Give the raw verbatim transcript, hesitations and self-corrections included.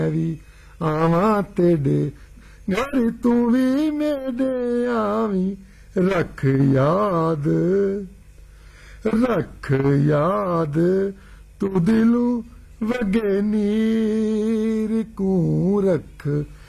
भी आवा तेरे घर तू भी मेरे आवी रख याद रख याद तू दिलू वगे नीर को रख